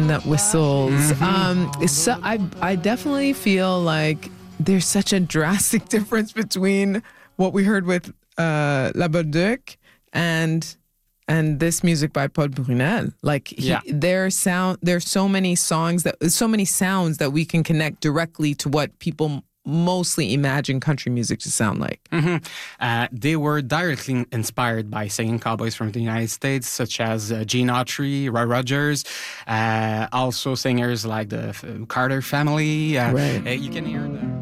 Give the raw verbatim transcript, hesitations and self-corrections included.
wind that whistles. Mm-hmm. Um, so I, I definitely feel like there's such a drastic difference between what we heard with uh, La Bolduc and and this music by Paul Brunel. Like he, yeah. their sound, there's so many songs that, so many sounds that we can connect directly to what people mostly imagine country music to sound like. Mm-hmm. Uh, they were directly inspired by singing cowboys from the United States, such as uh, Gene Autry, Roy Rogers, uh, also singers like the Carter family. Uh, right. uh, you can hear them.